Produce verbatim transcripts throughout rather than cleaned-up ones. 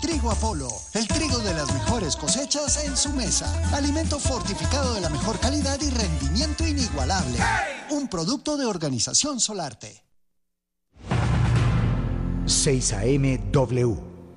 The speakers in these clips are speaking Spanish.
Trigo Apolo, el trigo de las mejores cosechas en su mesa. Alimento fortificado de la mejor calidad y rendimiento inigualable. ¡Hey! Un producto de Organización Solarte. seis A M W.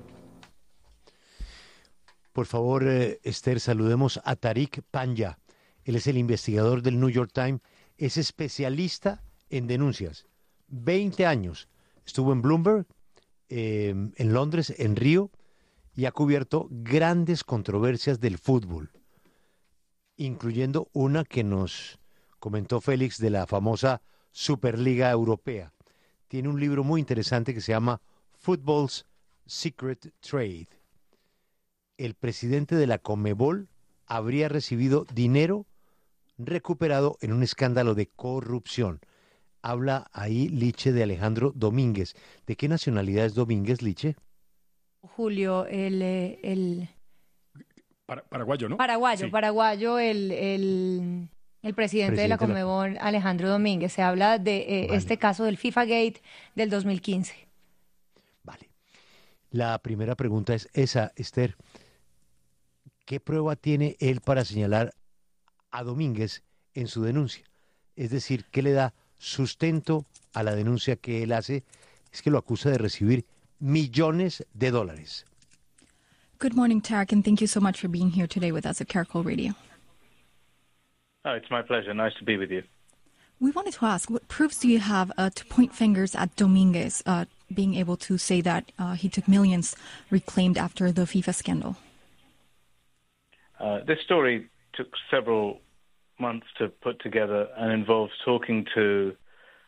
Por favor, eh, Esther, saludemos a Tariq Panja. Él es el investigador del New York Times, es especialista en denuncias. veinte años. Estuvo en Bloomberg, eh, en Londres, en Río, y ha cubierto grandes controversias del fútbol, incluyendo una que nos comentó Félix de la famosa Superliga Europea. Tiene un libro muy interesante que se llama Football's Secret Trade. El presidente de la Conmebol habría recibido dinero recuperado en un escándalo de corrupción. Habla ahí Liche de Alejandro Domínguez. ¿De qué nacionalidad es Domínguez, Liche? Julio, el... el... Para, paraguayo, ¿no? Paraguayo, Sí. paraguayo, el, el, el presidente, presidente de la Conmebol, Alejandro Domínguez. Se habla de eh, vale. este caso del FIFA Gate del dos mil quince. Vale. La primera pregunta es esa, Esther. ¿Qué prueba tiene él para señalar a Domínguez en su denuncia? Es decir, ¿qué le da sustento a la denuncia que él hace? Es que lo acusa de recibir millones de dólares. Good morning, Tariq, and thank you so much for being here today with us at Caracol Radio. Oh, it's my pleasure. Nice to be with you. We wanted to ask, what proofs do you have uh, to point fingers at Domínguez uh, being able to say that uh, he took millions reclaimed after the FIFA scandal? Uh, this story took several months to put together and involves talking to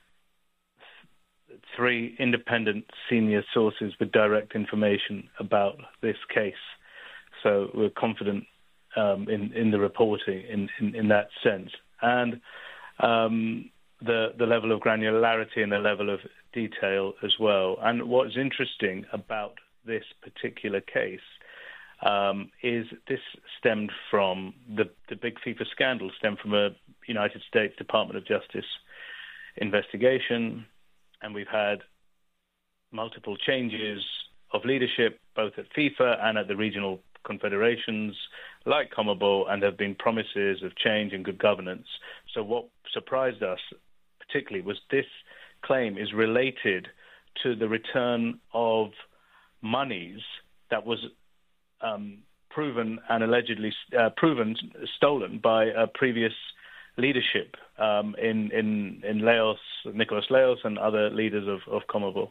th- three independent senior sources with direct information about this case. So we're confident um, in, in the reporting in, in, in that sense. And um, the, the level of granularity and the level of detail as well. And what's interesting about this particular case Um, is this stemmed from the, the big FIFA scandal, stemmed from a United States Department of Justice investigation, and we've had multiple changes of leadership both at FIFA and at the regional confederations like CONMEBOL, and there have been promises of change and good governance. So what surprised us particularly was this claim is related to the return of monies that was Um, proven and allegedly uh, proven stolen by a previous leadership um, in, in, in Laos, Nicolas Laos and other leaders of, of CONMEBOL.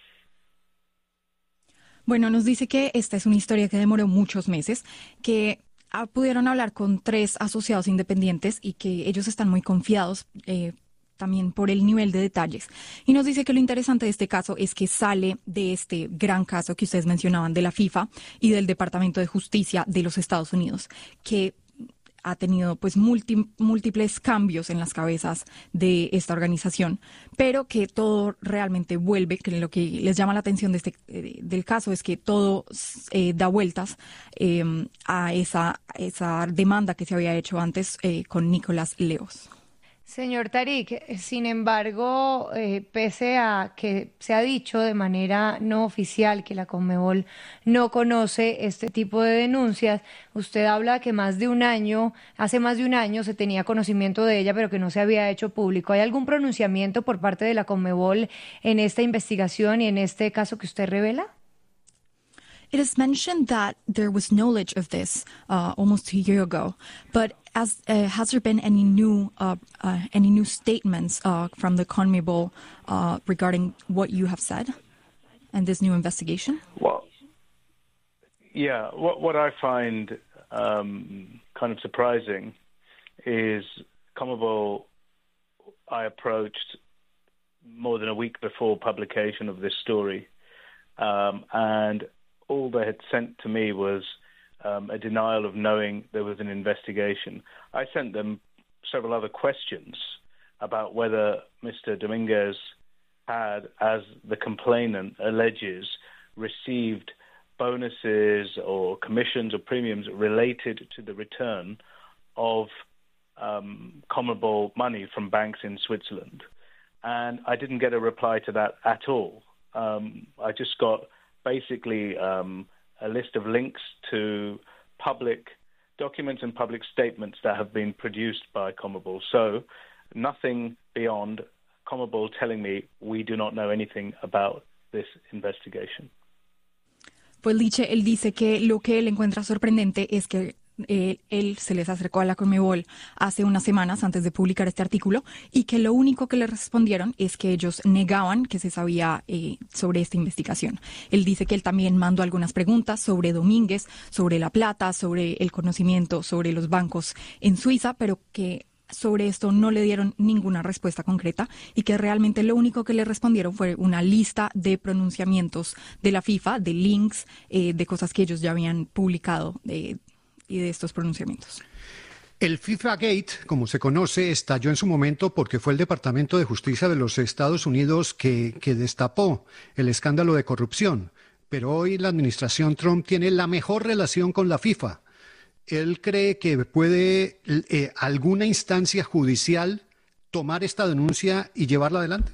Bueno, nos dice que esta es una historia que demoró muchos meses, que ah, pudieron hablar con tres asociados independientes y que ellos están muy confiados eh, también por el nivel de detalles. Y nos dice que lo interesante de este caso es que sale de este gran caso que ustedes mencionaban de la FIFA y del Departamento de Justicia de los Estados Unidos, que ha tenido pues múlti- múltiples cambios en las cabezas de esta organización, pero que todo realmente vuelve, que lo que les llama la atención de este, eh, del caso es que todo eh, da vueltas eh, a esa, esa demanda que se había hecho antes eh, con Nicolas Laos. Señor Tariq, sin embargo, eh, pese a que se ha dicho de manera no oficial que la Conmebol no conoce este tipo de denuncias, usted habla que más de un año, hace más de un año se tenía conocimiento de ella, pero que no se había hecho público. ¿Hay algún pronunciamiento por parte de la Conmebol en esta investigación y en este caso que usted revela? It is mentioned that there was knowledge of this uh, almost a year ago, but as, uh, has there been any new uh, uh, any new statements uh, from the CONMEBOL uh, regarding what you have said and this new investigation? Well, yeah, what what I find um, kind of surprising is CONMEBOL I approached more than a week before publication of this story, um, and all they had sent to me was um, a denial of knowing there was an investigation. I sent them several other questions about whether Mister Domínguez had, as the complainant alleges, received bonuses or commissions or premiums related to the return of um, CONMEBOL money from banks in Switzerland. And I didn't get a reply to that at all. Um, I just got basically um, a list of links to public documents and public statements that have been produced by CONMEBOL. So nothing beyond CONMEBOL telling me we do not know anything about this investigation. Pues Liche, él dice que lo que él encuentra sorprendente es que eh, él se les acercó a la CONMEBOL hace unas semanas antes de publicar este artículo y que lo único que le respondieron es que ellos negaban que se sabía eh, sobre esta investigación. Él dice que él también mandó algunas preguntas sobre Domínguez, sobre La Plata, sobre el conocimiento, sobre los bancos en Suiza, pero que sobre esto no le dieron ninguna respuesta concreta y que realmente lo único que le respondieron fue una lista de pronunciamientos de la FIFA, de links, eh, de cosas que ellos ya habían publicado eh, y de estos pronunciamientos. El FIFA Gate, como se conoce, estalló en su momento porque fue el Departamento de Justicia de los Estados Unidos que, que destapó el escándalo de corrupción. Pero hoy la administración Trump tiene la mejor relación con la FIFA. ¿Él cree que puede eh, alguna instancia judicial tomar esta denuncia y llevarla adelante?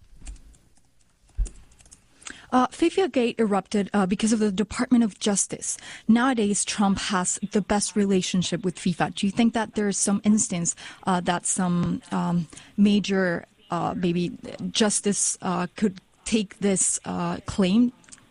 Uh, FIFA Gate erupted uh, because of the Department of Justice. Nowadays, Trump has the best relationship with FIFA. Do you think that there is some instance uh, that some um, major, uh, maybe justice uh, could take this uh, claim?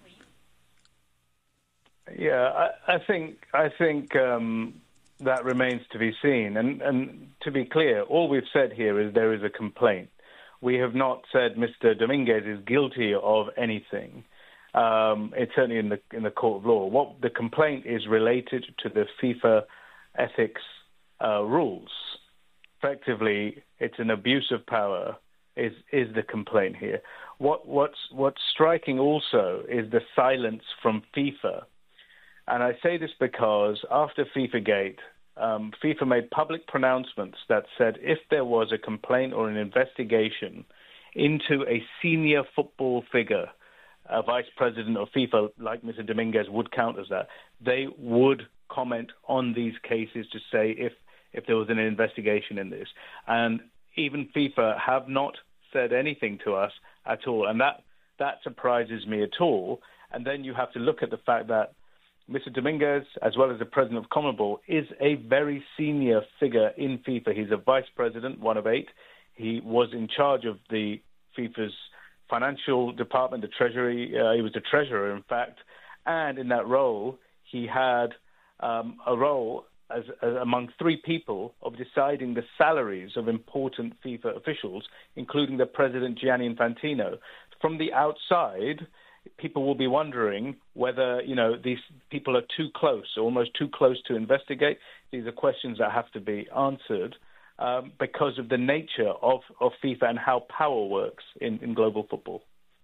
Yeah, I, I think I think um, that remains to be seen. And, and to be clear, all we've said here is there is a complaint. We have not said Mister Dominguez is guilty of anything. Um, it's certainly in the in the court of law. What the complaint is related to the FIFA ethics uh, rules. Effectively, it's an abuse of power. Is is the complaint here? What what's what's striking also is the silence from FIFA. And I say this because after FIFA Gate, um, FIFA made public pronouncements that said if there was a complaint or an investigation into a senior football figure, a vice president of FIFA like Mister Dominguez would count as that, they would comment on these cases to say if, if there was an investigation in this. And even FIFA have not said anything to us at all. And that, that surprises me at all. And then you have to look at the fact that Mister Dominguez, as well as the president of CONMEBOL, is a very senior figure in FIFA. He's a vice president, one of eight. He was in charge of the FIFA's financial department, the treasury. Uh, he was the treasurer, in fact. And in that role, he had um, a role as, as among three people of deciding the salaries of important FIFA officials, including the president, Gianni Infantino. From the outside, people will be wondering whether, you know, these people are too close, almost too close to investigate. These are questions that have to be answered um, because of the nature of, of FIFA and how power works in, in global football.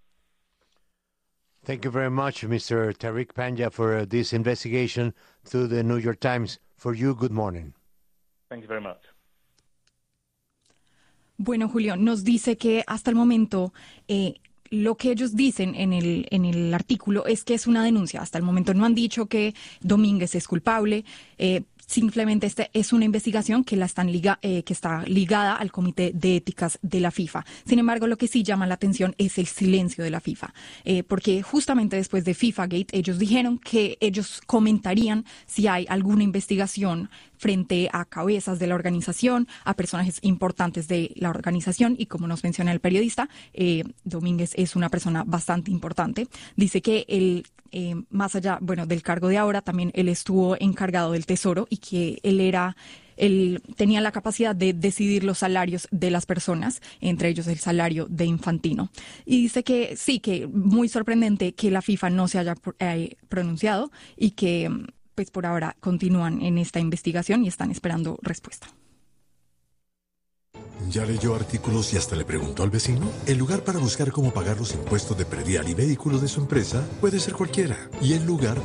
Thank you very much, Mister Tariq Panja, for uh, this investigation through the New York Times. For you, good morning. Thank you very much. Bueno, Julio, nos dice que hasta el momento eh, lo que ellos dicen en el, en el artículo es que es una denuncia. Hasta el momento no han dicho que Domínguez es culpable. Eh, simplemente este es una investigación que, la están liga, eh, que está ligada al Comité de Éticas de la FIFA. Sin embargo, lo que sí llama la atención es el silencio de la FIFA. Eh, porque justamente después de FIFA Gate, ellos dijeron que ellos comentarían si hay alguna investigación frente a cabezas de la organización, a personajes importantes de la organización, y como nos menciona el periodista, eh, Domínguez es una persona bastante importante. Dice que él, eh, más allá, bueno, del cargo de ahora, también él estuvo encargado del Tesoro y que él era... Él tenía la capacidad de decidir los salarios de las personas, entre ellos el salario de Infantino. Y dice que sí, que muy sorprendente que la FIFA no se haya eh, pronunciado y que pues por ahora continúan en esta investigación y están esperando respuesta. ¿Ya leyó artículos y hasta le preguntó al vecino? El lugar para buscar cómo pagar los impuestos de predial y vehículos de su empresa puede ser cualquiera. Y el lugar